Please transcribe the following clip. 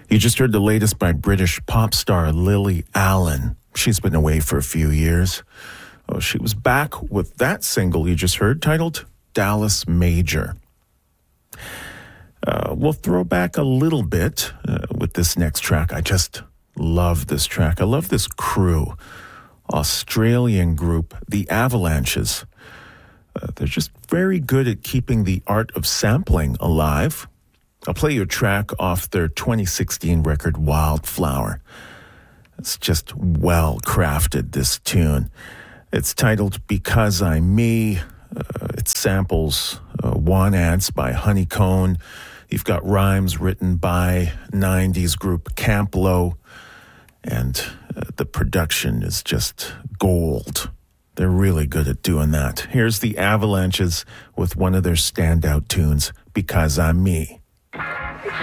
You just heard the latest by British pop star Lily Allen. She's been away for a few years. Oh, she was back with that single you just heard, titled Dallas Major. We'll throw back a little bit with this next track. I just love this track. I love this crew. Australian group, The Avalanches. They're just very good at keeping the art of sampling alive. I'll play you a track off their 2016 record, Wildflower. It's just well crafted, this tune. It's titled Because I'm Me. It samples One Ants by Honeycomb. You've got rhymes written by 90s group Camp Lo. And the production is just gold. They're really good at doing that. Here's the Avalanches with one of their standout tunes, Because I'm Me.